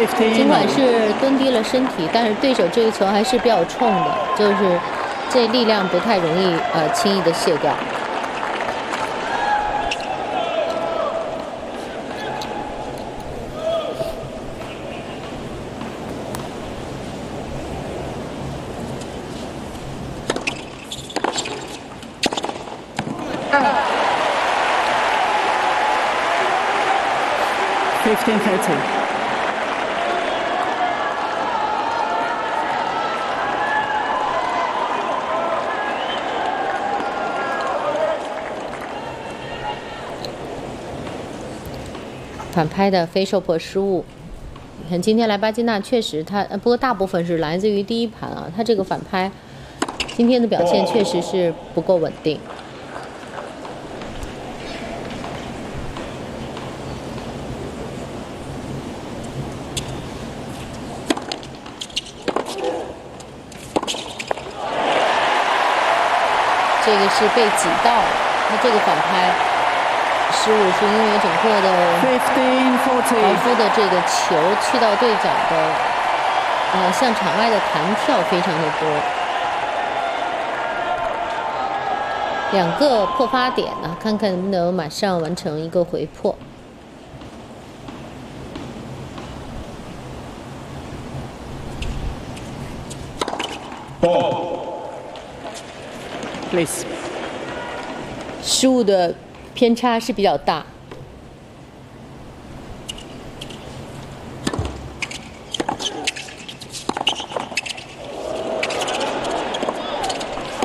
尽管是蹲低了身体，但是对手这个球还是比较冲的，就是这力量不太容易轻易的卸掉。 15-30. 反拍的非受迫失误。你看今天莱巴金娜确实不过大部分是来自于第一盘啊，他这个反拍今天的表现确实是不够稳定。这个是被挤到了，他这个反拍失误是因为整个的豪夫的这个球去到对角的，向场外的弹跳非常的多。两个破发点呢，看看能不能马上完成一个回破。 Please. 失误的偏差是比较大。